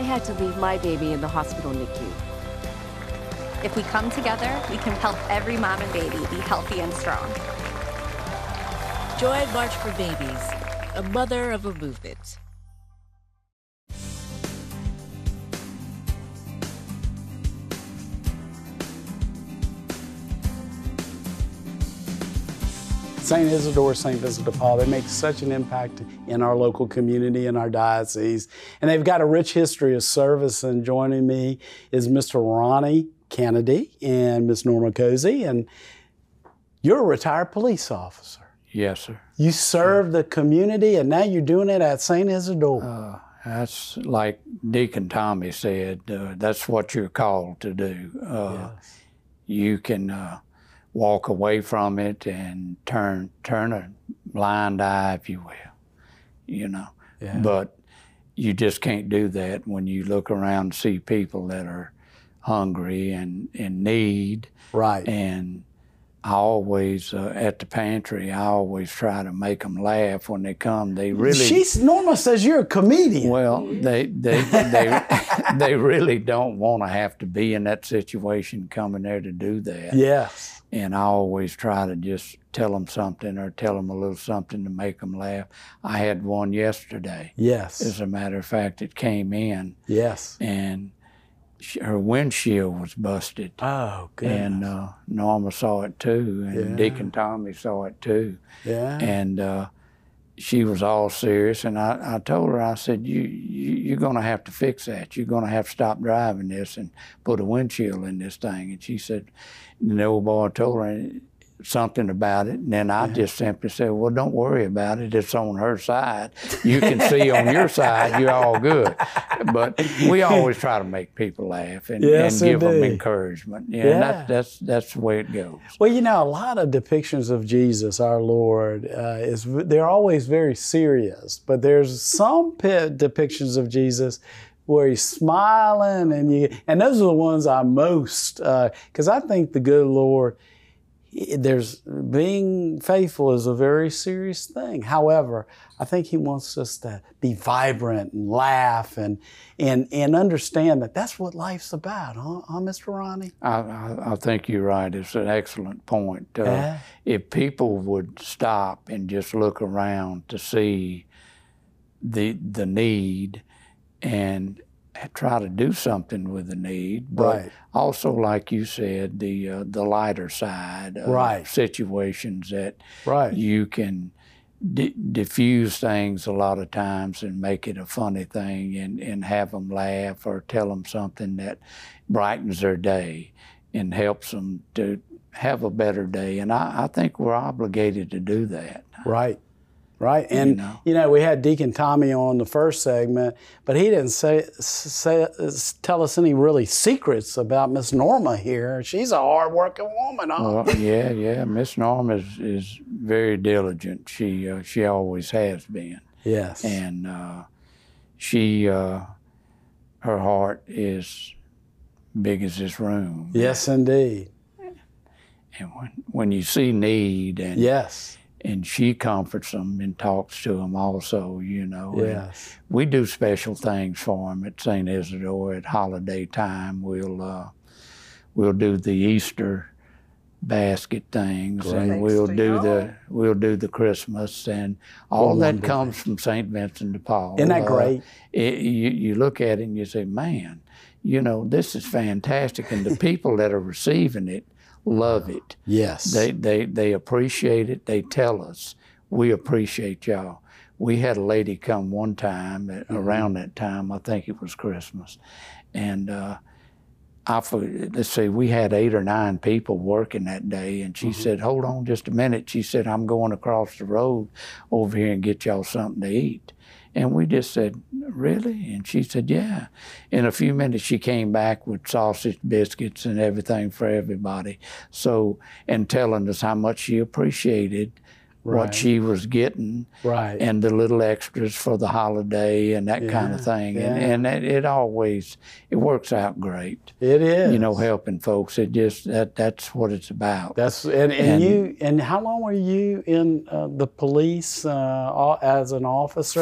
had to leave my baby in the hospital NICU. If we come together, we can help every mom and baby be healthy and strong. Join March for Babies, a mother of a movement. St. Isidore, St. Vincent de Paul, they make such an impact in our local community, in our diocese. And they've got a rich history of service. And joining me is Mr. Ronnie Kennedy and Miss Norma Cozy. And you're a retired police officer. Yes, sir. You served the community, and now you're doing it at St. Isidore. That's like Deacon Tommy said, that's what you're called to do. Yes. You can walk away from it and turn a blind eye, if you will, you know. Yeah. But you just can't do that when you look around and see people that are hungry and in need. Right. And I always, at the pantry, I always try to make them laugh when they come. They really... Norma says you're a comedian. Well, they really don't want to have to be in that situation coming there to do that. Yes. And I always try to just tell them something or tell them a little something to make them laugh. I had one yesterday. Yes. As a matter of fact, it came in. Yes. And her windshield was busted. Oh, goodness. And Norma saw it too, and Yeah. Deacon Tommy saw it too. Yeah. And she was all serious, and I told her, I said, you're gonna have to fix that. You're gonna have to stop driving this and put a windshield in this thing. And she said, and the old boy told her something about it, and then I just simply said, well, don't worry about it. It's on her side. You can see on your side, you're all good. But we always try to make people laugh and, Yes, and give them indeed. encouragement. Yeah. And that's the way it goes. Well, you know, a lot of depictions of Jesus, our Lord, they're always very serious, but there's some depictions of Jesus where he's smiling, and those are the ones I most, because I think the good Lord, being faithful is a very serious thing. However, I think he wants us to be vibrant and laugh and understand that that's what life's about, huh Mr. Ronnie? I think you're right. It's an excellent point. If people would stop and just look around to see the need and try to do something with the need, but also, like you said, the lighter side of situations that you can diffuse things a lot of times and make it a funny thing and have them laugh or tell them something that brightens their day and helps them to have a better day. And I think we're obligated to do that. Right. Right, and you know, we had Deacon Tommy on the first segment, but he didn't tell us any really secrets about Miss Norma here. She's a hard-working woman, huh? Well, yeah. Miss Norma is very diligent. She always has been. Yes. And her heart is big as this room. Yes, indeed. And when you see need and and she comforts them and talks to them also, you know. Yes. And we do special things for them at St. Isidore at holiday time. We'll do the Easter basket things, and we'll do the Christmas, and all that comes from St. Vincent de Paul. Isn't that great? You look at it and you say, man, you know, this is fantastic, and the people that are receiving it love it. Yes. They appreciate it. They tell us, we appreciate y'all. We had a lady come one time around that time, I think it was Christmas, and let's see, we had 8 or 9 people working that day, and she said, hold on just a minute. She said, I'm going across the road over here and get y'all something to eat. And we just said, really? And she said, yeah. In a few minutes, she came back with sausage, biscuits, and everything for everybody. So, and telling us how much she appreciated what she was getting, and the little extras for the holiday and that kind of thing. And it always, it works out great. It is. You know, helping folks. It just, that's what it's about. And how long were you in the police as an officer?